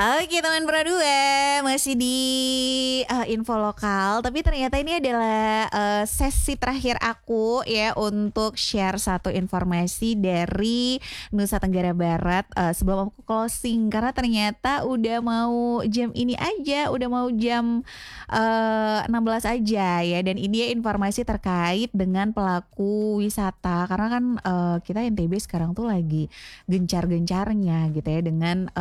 Oke teman berdua masih di info lokal, tapi ternyata ini adalah sesi terakhir aku ya untuk share satu informasi dari Nusa Tenggara Barat sebelum aku closing karena ternyata udah mau jam ini aja, udah mau jam 16 aja ya dan ini ya informasi terkait dengan pelaku wisata karena kan kita NTB sekarang tuh lagi gencar-gencarnya gitu ya dengan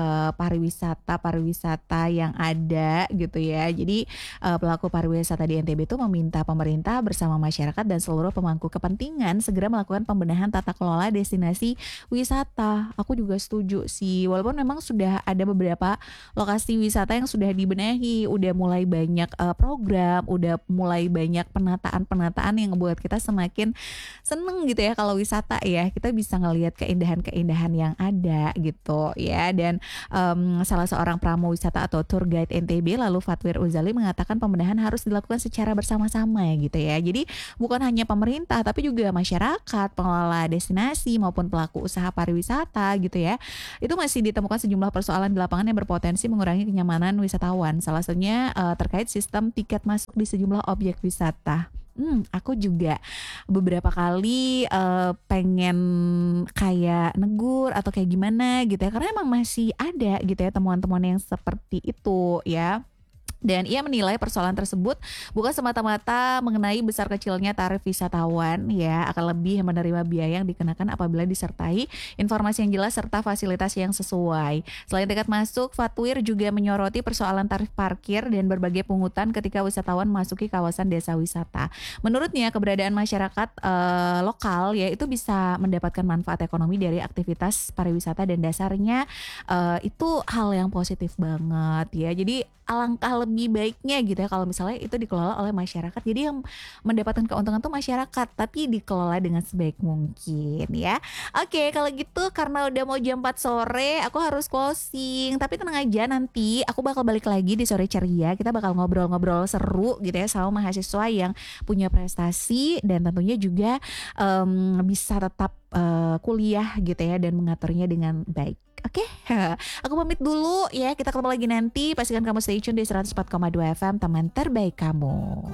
pariwisata yang ada gitu ya. Jadi pelaku pariwisata di NTB itu meminta pemerintah bersama masyarakat dan seluruh pemangku kepentingan segera melakukan pembenahan tata kelola destinasi wisata. Aku juga setuju sih. Walaupun memang sudah ada beberapa lokasi wisata yang sudah dibenahi, udah mulai banyak program, udah mulai banyak penataan-penataan yang membuat kita semakin seneng gitu ya kalau wisata ya. Kita bisa ngelihat keindahan-keindahan yang ada gitu ya. Dan salah seorang pramu wisata atau tour guide NTB lalu Fatwir Uzali mengatakan pembenahan harus dilakukan secara bersama-sama gitu ya. Jadi bukan hanya pemerintah tapi juga masyarakat, pengelola destinasi maupun pelaku usaha pariwisata gitu ya. Itu masih ditemukan sejumlah persoalan di lapangan yang berpotensi mengurangi kenyamanan wisatawan. Salah satunya terkait sistem tiket masuk di sejumlah objek wisata. Aku juga beberapa kali pengen kayak negur atau kayak gimana gitu ya karena emang masih ada gitu ya temuan-temuan yang seperti itu ya. Dan ia menilai persoalan tersebut bukan semata-mata mengenai besar kecilnya tarif wisatawan ya, akan lebih menerima biaya yang dikenakan apabila disertai informasi yang jelas serta fasilitas yang sesuai. Selain tiket masuk, Fatwir juga menyoroti persoalan tarif parkir dan berbagai pungutan ketika wisatawan memasuki kawasan desa wisata. Menurutnya keberadaan masyarakat lokal ya itu bisa mendapatkan manfaat ekonomi dari aktivitas pariwisata dan dasarnya itu hal yang positif banget ya. Jadi alangkah lebih baiknya gitu ya kalau misalnya itu dikelola oleh masyarakat. Jadi yang mendapatkan keuntungan tuh masyarakat tapi dikelola dengan sebaik mungkin ya. Oke, kalau gitu karena udah mau jam 4 sore aku harus closing. Tapi tenang aja nanti aku bakal balik lagi di sore ceria. Kita bakal ngobrol-ngobrol seru gitu ya sama mahasiswa yang punya prestasi dan tentunya juga bisa tetap kuliah gitu ya dan mengaturnya dengan baik. Oke, aku pamit dulu ya. Kita ketemu lagi nanti. Pastikan kamu stay tune di 104,2 FM, teman terbaik kamu.